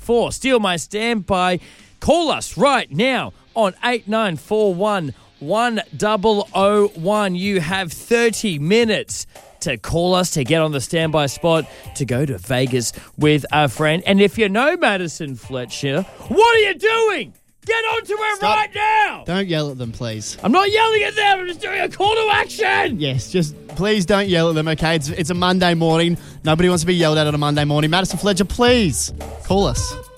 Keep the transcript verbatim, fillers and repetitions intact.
for Steal My Standby. Call us right now on eight nine four one, one zero zero one. You have thirty minutes to call us to get on the standby spot to go to Vegas with a friend. And if you know Madison Fletcher, what are you doing? Get onto it Stop. right now! Don't yell at them, please. I'm not yelling at them, I'm just doing a call to action! Yes, just please don't yell at them, okay? It's, it's a Monday morning. Nobody wants to be yelled at on a Monday morning. Madison Fletcher, please call us.